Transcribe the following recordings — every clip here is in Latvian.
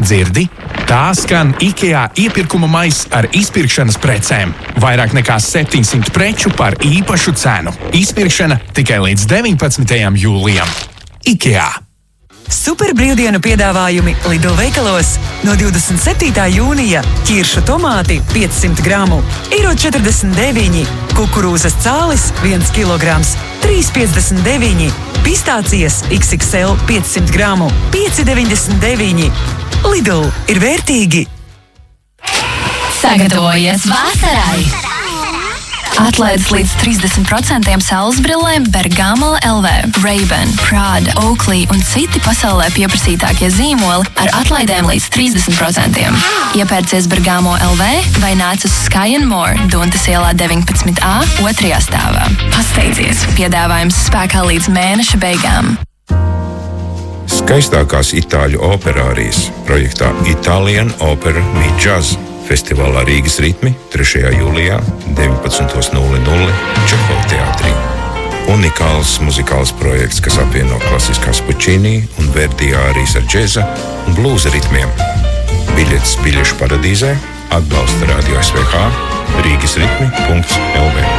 Dzirdi? Tā skan IKEA iepirkuma maiss ar izpirkšanas precēm. Vairāk nekā 700 preču par īpašu cenu. Izpirkšana tikai līdz 19. jūlijam. IKEA. Super brīvdienu piedāvājumi Lidl veikalos. No 27. jūnija ķiršu tomāti 500 gramu, €1,49, kukurūzas cālis 1 kilograms, 3,59, pistācijas XXL 500 gramu, 5,99. Lidl ir vērtīgi. Sagatavojies vasarai! Atlaides līdz 30% saules brillēm Bergamo LV, Ray-Ban, Prada, Oakley un citi pasaulē pieprasītākie zīmoli ar atlaidēm līdz 30%. Iepērcies Bergamo LV vai nāc uz Sky & More, Duntas ielā 19A, 2. stāvā. Pasteidzies! Piedāvājums spēkā līdz mēneša beigām. Skaistākās itāļu operārijas projektā Italian Opera Meet Jazz. Festivālā Rīgas ritmi 3. jūlijā 19:00 Čehova teātrī. Unikāls muzikāls projekts, kas apvieno klasiskās Puccini un Verdi ārijas ar džeza un blūza ritmiem. Biļetes biļešu paradīzē, atbalsta Radio SVH, rīgasritmi.lv.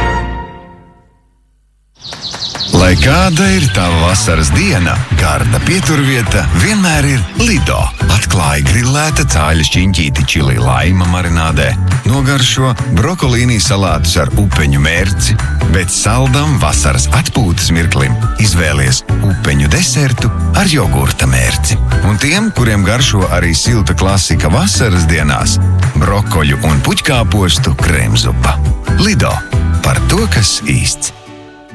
Lai kāda ir tava vasaras diena, garda pieturvieta vienmēr ir Lido. Atklāja grillēta cāļa šķiņķīti čili laima marinādē, nogaršo brokolīnī salātus ar upeņu mērci, bet saldam vasaras atpūtas mirklim izvēlies upeņu desertu ar jogurta mērci. Un tiem, kuriem garšo arī silta klasika vasaras dienās, brokoļu un puķkāpostu krēmzupa. Lido. Par to, kas īsts.